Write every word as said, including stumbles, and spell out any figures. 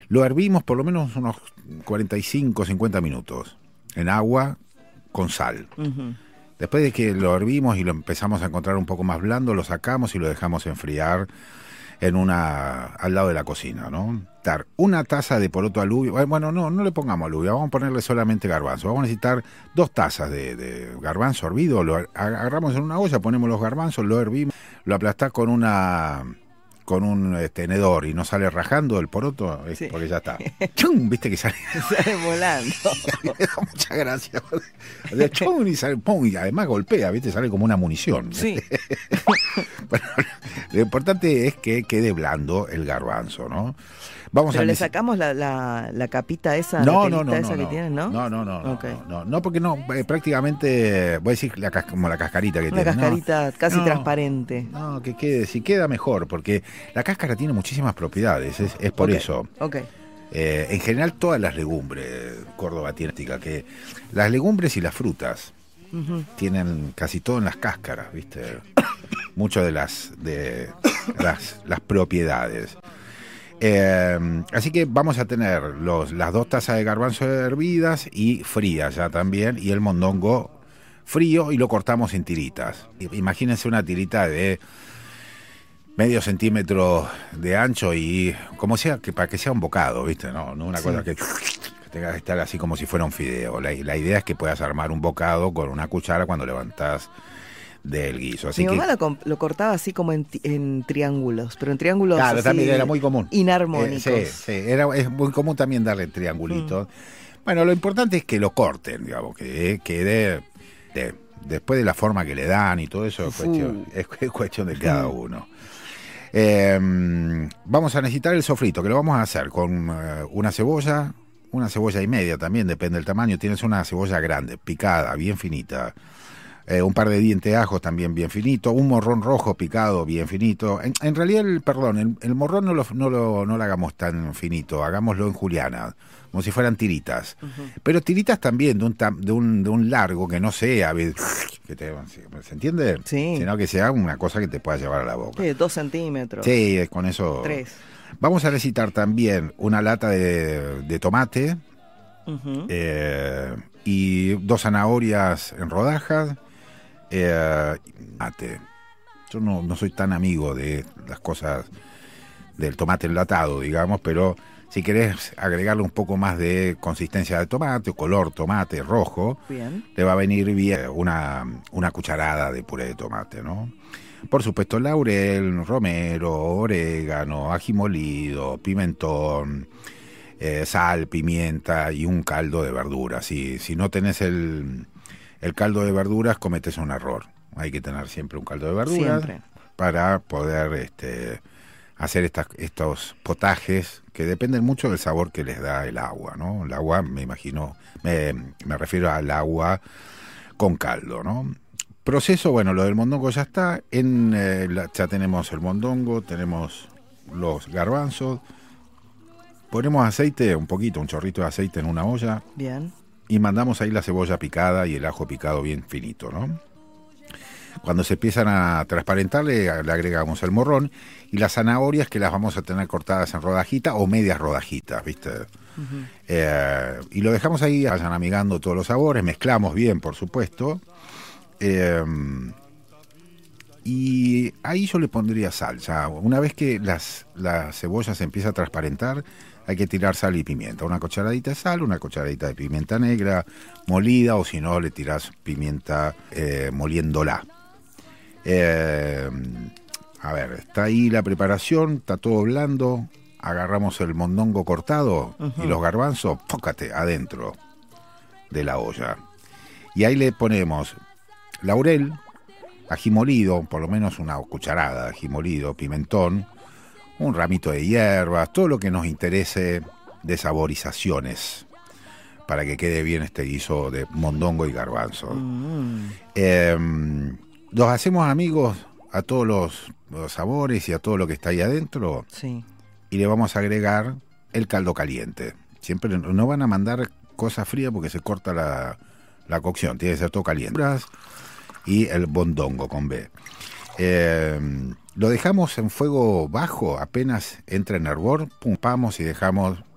Lo hervimos por lo menos unos cuarenta y cinco, cincuenta minutos en agua con sal. Uh-huh. Después de que lo hervimos y lo empezamos a encontrar un poco más blando, lo sacamos y lo dejamos enfriar en una al lado de la cocina, ¿no? Dar una taza de poroto alubio. Bueno, no, no le pongamos alubio, vamos a ponerle solamente garbanzo. Vamos a necesitar dos tazas de, de garbanzo hervido. Lo agarramos en una olla, ponemos los garbanzos, lo hervimos, lo aplastás con una con un eh, tenedor y no sale rajando el poroto, es sí. Porque ya está. ¡Chum! ¿Viste que sale? Sale volando. Me da mucha gracia. O sea, ¡chum! Y sale, ¡pum! Y además golpea, ¿viste? Sale como una munición. Sí. Bueno, lo importante es que quede blando el garbanzo, ¿no? Vamos Pero a le neces- sacamos la, la, la capita esa, no, la no, no, esa no, que no. tienen, ¿no? No, no, no, no, okay. no, no, no, porque no, eh, prácticamente, voy a decir la cas- como la cascarita que Una tiene. cascarita no, casi no, transparente. No, que quede, si queda mejor, porque la cáscara tiene muchísimas propiedades, es, es por okay. eso. Ok. Eh, en general todas las legumbres, Córdoba tiene que las legumbres y las frutas uh-huh. tienen casi todo en las cáscaras, ¿viste? Mucho de las de las, las propiedades. Eh, así que vamos a tener los, las dos tazas de garbanzo hervidas y frías ya también, y el mondongo frío, y lo cortamos en tiritas. Imagínense una tirita de medio centímetro de ancho y como sea, que para que sea un bocado, ¿viste? No, no una sí. cosa que, que tenga que estar así como si fuera un fideo. La, la idea es que puedas armar un bocado con una cuchara cuando levantás del guiso. Así Mi que, mamá lo, lo cortaba así como en, en triángulos, pero en triángulos claro, así también era muy común. Inarmónicos. Eh, sí, sí, era, es muy común también darle triangulitos. Mm. Bueno, lo importante es que lo corten, digamos, que quede de, de, después de la forma que le dan y todo eso, es cuestión, es, es cuestión de cada uno. Eh, vamos a necesitar el sofrito, que lo vamos a hacer con uh, una cebolla, una cebolla y media también, depende del tamaño. Tienes una cebolla grande, picada, bien finita. Eh, un par de dientes de ajo también bien finito, un morrón rojo picado bien finito. En, en realidad, el, perdón, el, el morrón no lo, no, lo, no lo hagamos tan finito, hagámoslo en juliana, como si fueran tiritas. Uh-huh. Pero tiritas también de un, de un, de un largo que no sea, que te, ¿se entiende? Sí. Sino que sea una cosa que te pueda llevar a la boca. Sí, dos centímetros. Sí, con eso. Tres. Vamos a necesitar también una lata de, de tomate uh-huh. eh, y dos zanahorias en rodajas. Eh, mate. Yo no, no soy tan amigo de las cosas del tomate enlatado, digamos, pero si querés agregarle un poco más de consistencia de tomate o color tomate rojo, bien. Le va a venir bien una, una cucharada de puré de tomate, ¿no? Por supuesto, laurel, romero, orégano, ají molido, pimentón, eh, sal, pimienta y un caldo de verduras. Si, si no tenés el El caldo de verduras, cometes un error. Hay que tener siempre un caldo de verduras siempre. Para poder este, hacer estas, estos potajes que dependen mucho del sabor que les da el agua, ¿no? El agua, me imagino, me, me refiero al agua con caldo, ¿no? Proceso, bueno, lo del mondongo ya está. En, eh, la, ya tenemos el mondongo, tenemos los garbanzos. Ponemos aceite, un poquito, un chorrito de aceite en una olla. Bien. Y mandamos ahí la cebolla picada y el ajo picado bien finito, ¿no? Cuando se empiezan a transparentar, le, le agregamos el morrón y las zanahorias, que las vamos a tener cortadas en rodajitas o medias rodajitas, ¿viste? Uh-huh. Eh, y lo dejamos ahí, vayan amigando todos los sabores, mezclamos bien, por supuesto. Eh, y ahí yo le pondría sal. Ya, una vez que las, la cebolla se empieza a transparentar, hay que tirar sal y pimienta. Una cucharadita de sal, una cucharadita de pimienta negra molida, o si no, le tirás pimienta eh, moliéndola. Eh, a ver, está ahí la preparación, está todo blando. Agarramos el mondongo cortado uh-huh. y los garbanzos, pócate adentro de la olla. Y ahí le ponemos laurel, ají molido, por lo menos una cucharada de ají molido, pimentón, un ramito de hierbas, todo lo que nos interese de saborizaciones para que quede bien este guiso de mondongo y garbanzo. Mm. Eh, los hacemos amigos a todos los, los sabores y a todo lo que está ahí adentro. Sí. Y le vamos a agregar el caldo caliente. Siempre no van a mandar cosas frías porque se corta la, la cocción, tiene que ser todo caliente. Y el mondongo con B. Eh, lo dejamos en fuego bajo, apenas entra en hervor, pumpamos y dejamos